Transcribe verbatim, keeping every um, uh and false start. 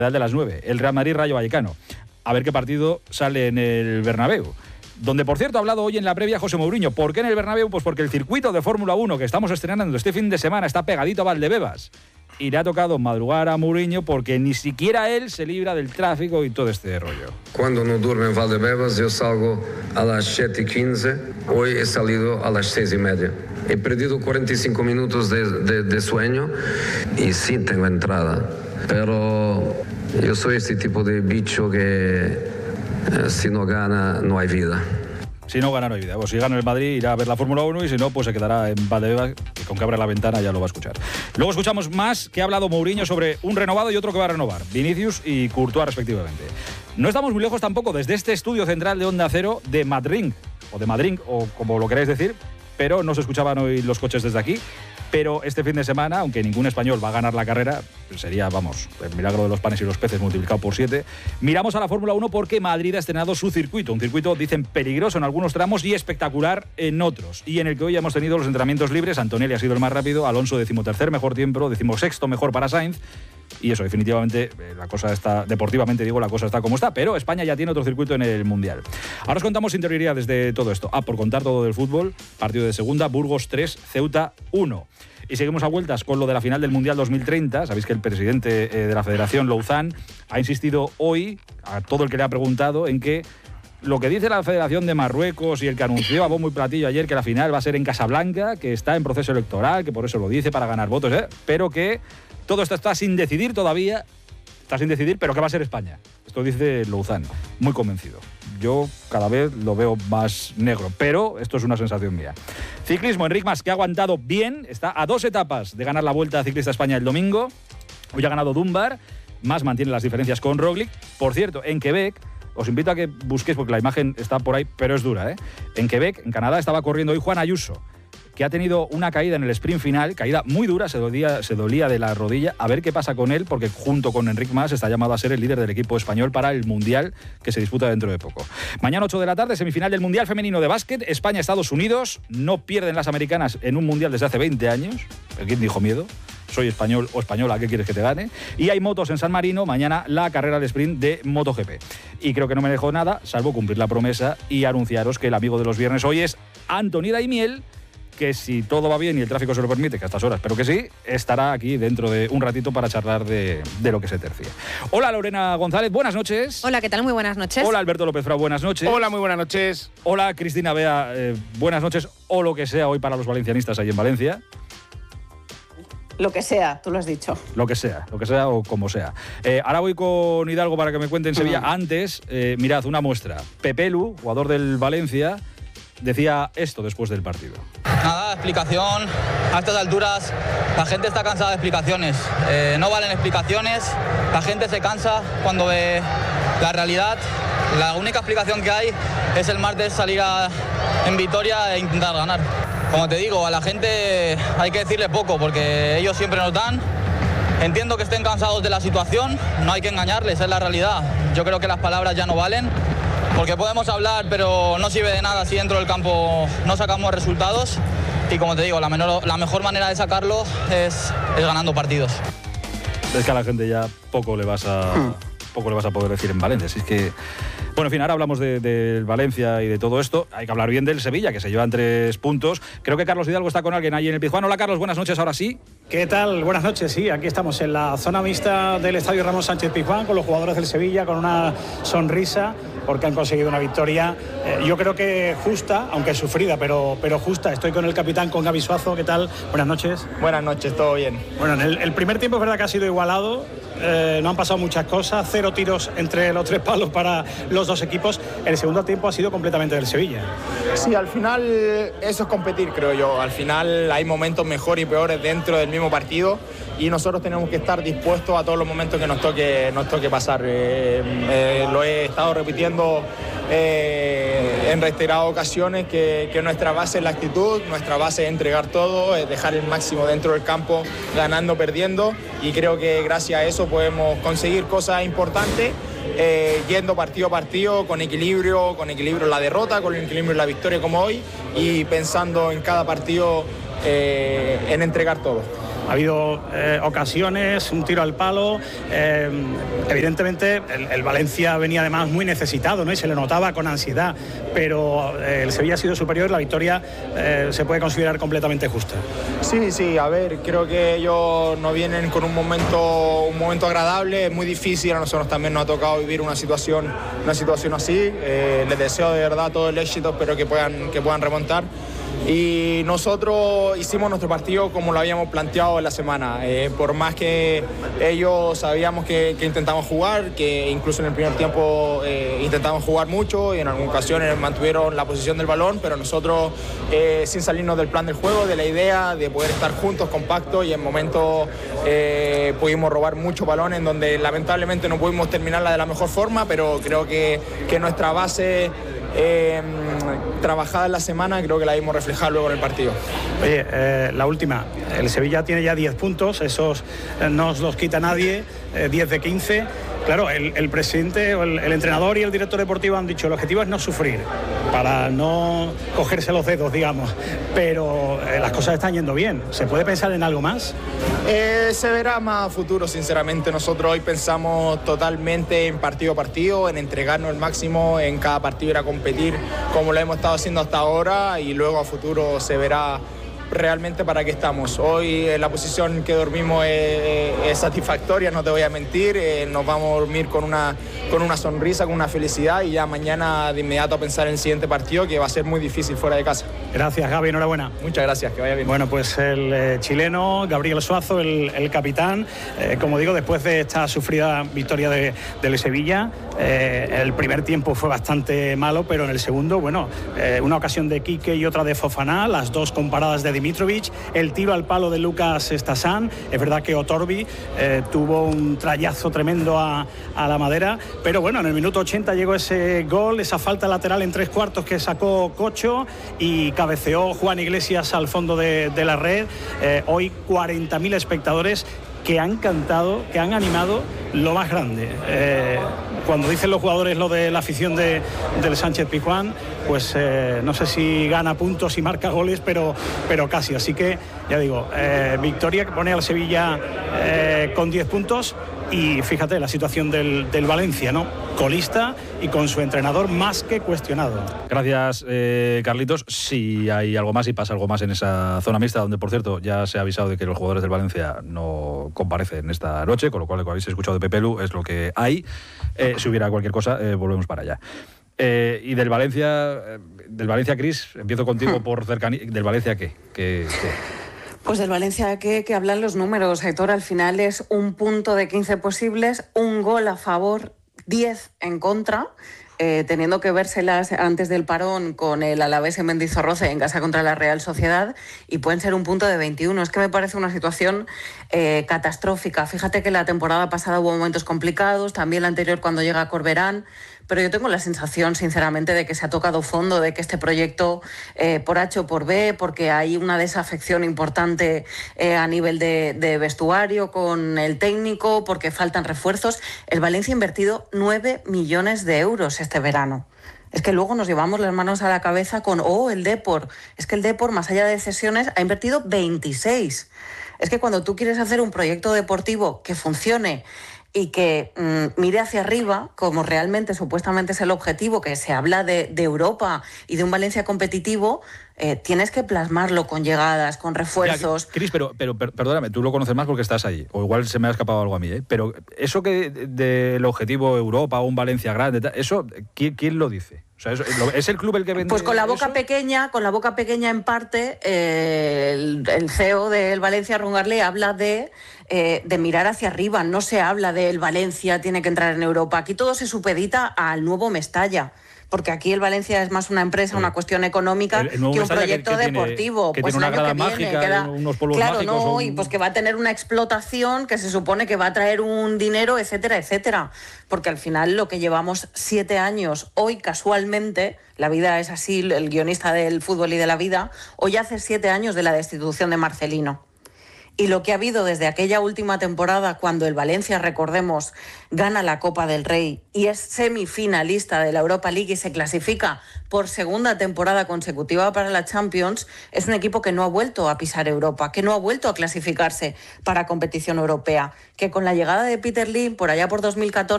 de las nueve, el Real Madrid-Rayo Vallecano. A ver qué partido sale en el Bernabéu. Donde, por cierto, ha hablado hoy en la previa José Mourinho. ¿Por qué en el Bernabéu? Pues porque el circuito de Fórmula uno que estamos estrenando este fin de semana está pegadito a Valdebebas. Y le ha tocado madrugar a Mourinho porque ni siquiera él se libra del tráfico y todo este rollo. Cuando no duermo en Valdebebas, yo salgo a las siete y quince. Hoy he salido a las seis y media. He perdido cuarenta y cinco minutos de, de, de sueño y sí tengo entrada. Pero yo soy este tipo de bicho que... si no gana, no hay vida. Si no gana, no hay vida. Pues si gana el Madrid, irá a ver la Fórmula uno y si no, pues se quedará en Valdebebas, que con que abra la ventana ya lo va a escuchar. Luego escuchamos más que ha hablado Mourinho sobre un renovado y otro que va a renovar, Vinicius y Courtois respectivamente. No estamos muy lejos tampoco desde este estudio central de Onda Cero de Madrid, o de Madrid, o como lo queráis decir, pero no se escuchaban hoy los coches desde aquí. Pero este fin de semana, aunque ningún español va a ganar la carrera, sería, vamos, el milagro de los panes y los peces multiplicado por siete, miramos a la Fórmula uno porque Madrid ha estrenado su circuito. Un circuito, dicen, peligroso en algunos tramos y espectacular en otros. Y en el que hoy hemos tenido los entrenamientos libres. Antonelli ha sido el más rápido, Alonso decimotercer mejor tiempo, decimosexto mejor para Sainz. Y eso, definitivamente, la cosa está, deportivamente digo, la cosa está como está, pero España ya tiene otro circuito en el Mundial. Ahora os contamos interioridades de todo esto. Ah, por contar todo del fútbol, partido de segunda, Burgos tres, Ceuta uno. Y seguimos a vueltas con lo de la final del Mundial dos mil treinta. Sabéis que el presidente eh, de la Federación, Louzán, ha insistido hoy a todo el que le ha preguntado en que lo que dice la Federación de Marruecos y el que anunció a bombo y platillo ayer que la final va a ser en Casablanca, que está en proceso electoral, que por eso lo dice, para ganar votos, ¿eh? pero que todo esto está sin decidir todavía, está sin decidir, pero que va a ser España. Esto dice Louzán, muy convencido. Yo cada vez lo veo más negro, pero esto es una sensación mía. Ciclismo, Enric Mas, que ha aguantado bien, está a dos etapas de ganar la Vuelta a Ciclista España el domingo. Hoy ha ganado Dunbar, Mas mantiene las diferencias con Roglic. Por cierto, en Quebec, os invito a que busquéis, porque la imagen está por ahí, pero es dura, ¿eh? En Quebec, en Canadá, estaba corriendo hoy Juan Ayuso, que ha tenido una caída en el sprint final, caída muy dura, se dolía, se dolía de la rodilla. A ver qué pasa con él, porque junto con Enric Mas está llamado a ser el líder del equipo español para el Mundial, que se disputa dentro de poco. Mañana ocho de la tarde, semifinal del Mundial Femenino de Básquet, España-Estados Unidos. No pierden las americanas en un Mundial desde hace veinte años. ¿El quién dijo miedo? Soy español o española, ¿qué quieres que te gane? Y hay motos en San Marino, mañana la carrera de sprint de MotoGP. Y creo que no me dejo nada, salvo cumplir la promesa y anunciaros que el amigo de los viernes hoy es Antoni Daimiel, que si todo va bien y el tráfico se lo permite, que a estas horas espero que sí, estará aquí dentro de un ratito para charlar de, de lo que se tercia. Hola Lorena González, buenas noches. Hola, ¿qué tal? Muy buenas noches. Hola Alberto López Frau, buenas noches. Hola, muy buenas noches. Hola Cristina Bea, eh, buenas noches, o lo que sea hoy para los valencianistas ahí en Valencia. Lo que sea, tú lo has dicho. Lo que sea, lo que sea o como sea. Eh, ahora voy con Hidalgo para que me cuente en Sevilla. Mm. Antes, eh, mirad, una muestra. Pepelu, jugador del Valencia, decía esto después del partido. Nada, explicación. A estas alturas la gente está cansada de explicaciones. Eh, no valen explicaciones. La gente se cansa cuando ve la realidad. La única explicación que hay es el martes salir a, en Vitoria e intentar ganar. Como te digo, a la gente hay que decirle poco porque ellos siempre nos dan. Entiendo que estén cansados de la situación, no hay que engañarles, es la realidad. Yo creo que las palabras ya no valen. Porque podemos hablar, pero no sirve de nada si dentro del campo no sacamos resultados. Y como te digo, la, menor, la mejor manera de sacarlo es, es ganando partidos. Es que a la gente ya poco le vas a, hmm. poco le vas a poder decir en Valencia. Así es que, bueno, en fin, ahora hablamos de, de Valencia y de todo esto. Hay que hablar bien del Sevilla, que se llevan tres puntos. Creo que Carlos Hidalgo está con alguien ahí en el Pizjuán. Hola Carlos, buenas noches, ahora sí. ¿Qué tal? Buenas noches, sí, aquí estamos en la zona mixta del Estadio Ramón Sánchez Pizjuán con los jugadores del Sevilla con una sonrisa porque han conseguido una victoria, eh, yo creo que justa, aunque sufrida, pero, pero justa. Estoy con el capitán, con Gaby Suazo. ¿Qué tal? Buenas noches. Buenas noches, todo bien. Bueno, en el, el primer tiempo es verdad que ha sido igualado, eh, no han pasado muchas cosas, cero tiros entre los tres palos para los dos equipos. El segundo tiempo ha sido completamente del Sevilla. Sí, al final eso es competir, creo yo. Al final hay momentos mejores y peores dentro del mismo partido y nosotros tenemos que estar dispuestos a todos los momentos que nos toque, nos toque pasar. Eh, eh, lo he estado repitiendo eh, en reiteradas ocasiones que, que nuestra base es la actitud, nuestra base es entregar todo, es dejar el máximo dentro del campo, ganando, perdiendo, y creo que gracias a eso podemos conseguir cosas importantes. Eh, yendo partido a partido, con equilibrio, con equilibrio en la derrota, con equilibrio en la victoria como hoy, y pensando en cada partido eh, en entregar todo. Ha habido eh, ocasiones, un tiro al palo. Eh, evidentemente, el, el Valencia venía además muy necesitado, ¿no? Y se le notaba con ansiedad. Pero eh, el Sevilla ha sido superior, la victoria eh, se puede considerar completamente justa. Sí, sí, a ver, creo que ellos no vienen con un momento, un momento agradable, es muy difícil, a nosotros también nos ha tocado vivir una situación, una situación así. Eh, les deseo de verdad todo el éxito, espero que puedan, que puedan remontar. Y nosotros hicimos nuestro partido como lo habíamos planteado en la semana. Eh, por más que ellos sabíamos que, que intentamos jugar, que incluso en el primer tiempo eh, intentamos jugar mucho y en algunas ocasiones mantuvieron la posición del balón, pero nosotros eh, sin salirnos del plan del juego, de la idea de poder estar juntos, compactos, y en momentos eh, pudimos robar muchos balones en donde lamentablemente no pudimos terminarla de la mejor forma, pero creo que, que nuestra base Eh, trabajada en la semana, creo que la vimos reflejar luego en el partido. Oye, eh, la última, el Sevilla tiene ya diez puntos, esos eh, no os los quita nadie, eh, diez de quince. Claro, el, el presidente, el, el entrenador y el director deportivo han dicho el objetivo es no sufrir, para no cogerse los dedos, digamos, pero eh, las cosas están yendo bien. ¿Se puede pensar en algo más? Eh, se verá más a futuro, sinceramente. Nosotros hoy pensamos totalmente en partido a partido, en entregarnos el máximo en cada partido, ir a competir como lo hemos estado haciendo hasta ahora, y luego a futuro se verá realmente para qué estamos. Hoy eh, la posición que dormimos es, es satisfactoria, no te voy a mentir, eh, nos vamos a dormir con una, con una sonrisa, con una felicidad, y ya mañana de inmediato a pensar en el siguiente partido, que va a ser muy difícil fuera de casa. Gracias, Gaby, enhorabuena. Muchas gracias, que vaya bien. Bueno, pues el eh, chileno Gabriel Suazo, el, el capitán, eh, como digo, después de esta sufrida victoria de, del Sevilla, eh, el primer tiempo fue bastante malo, pero en el segundo, bueno, eh, una ocasión de Quique y otra de Fofana, las dos con paradas de Dimitrovic, el tiro al palo de Lucas Stasán. Es verdad que Otorbi eh, tuvo un trayazo tremendo a, a la madera, pero bueno, en el minuto ochenta llegó ese gol, esa falta lateral en tres cuartos que sacó Cocho y cabeceó Juan Iglesias al fondo de, de la red. Eh, hoy cuarenta mil espectadores que han cantado, que han animado lo más grande. Eh, cuando dicen los jugadores lo de la afición de, del Sánchez Pizjuán, pues eh, no sé si gana puntos y marca goles, pero, pero casi. Así que, ya digo, eh, victoria que pone al Sevilla eh, con diez puntos. Y fíjate la situación del, del Valencia, ¿no? Colista y con su entrenador más que cuestionado. Gracias, eh, Carlitos. Si hay algo más y pasa algo más en esa zona mixta, donde, por cierto, ya se ha avisado de que los jugadores del Valencia no comparecen esta noche, con lo cual lo que habéis escuchado de Pepe Lu es lo que hay. Eh, si hubiera cualquier cosa, eh, volvemos para allá. Eh, y del Valencia, eh, del Valencia, Cris, empiezo contigo hmm. por cercanía. ¿Del Valencia qué? ¿Qué, qué? Pues del Valencia que, que hablan los números, Aitor. Al final es un punto de quince posibles, un gol a favor, diez en contra, eh, teniendo que vérselas antes del parón con el Alavés en Mendizorroza en casa contra la Real Sociedad, y pueden ser un punto de veintiuno. Es que me parece una situación eh, catastrófica. Fíjate que la temporada pasada hubo momentos complicados, también la anterior cuando llega Corberán, pero yo tengo la sensación, sinceramente, de que se ha tocado fondo, de que este proyecto, eh, por H o por B, porque hay una desafección importante eh, a nivel de, de vestuario con el técnico, porque faltan refuerzos. El Valencia ha invertido nueve millones de euros este verano. Es que luego nos llevamos las manos a la cabeza con, oh, el Depor. Es que el Depor, más allá de cesiones, ha invertido veintiséis. Es que cuando tú quieres hacer un proyecto deportivo que funcione y que mmm, mire hacia arriba, como realmente supuestamente es el objetivo, que se habla de, de Europa y de un Valencia competitivo, eh, tienes que plasmarlo con llegadas, con refuerzos. Cris, pero, pero per, perdóname, tú lo conoces más porque estás allí, o igual se me ha escapado algo a mí, ¿eh? Pero eso que del de objetivo Europa, un Valencia grande, eso, ¿quién, quién lo dice? O sea, eso, ¿es el club el que vende? Pues con la boca eso? pequeña, con la boca pequeña en parte, eh, el, el C E O del Valencia, Rungarle, habla de, eh, de mirar hacia arriba. No se habla de el Valencia tiene que entrar en Europa. Aquí todo se supedita al nuevo Mestalla, porque aquí el Valencia es más una empresa, una cuestión económica, el, el que un proyecto que, que deportivo. Tiene, que pues tiene el una año que mágica, viene queda, unos polvos claro, mágicos. No, un... y pues que va a tener una explotación que se supone que va a traer un dinero, etcétera, etcétera. Porque al final lo que llevamos siete años, hoy casualmente, la vida es así, el guionista del fútbol y de la vida, hoy hace siete años de la destitución de Marcelino. y lo que ha habido desde aquella última temporada cuando el Valencia, recordemos, gana la Copa del Rey y es semifinalista de la Europa League y se clasifica por segunda temporada consecutiva para la Champions, es un equipo que no ha vuelto a pisar Europa, que no ha vuelto a clasificarse para competición europea, que con la llegada de Peter Lim por allá por dos mil catorce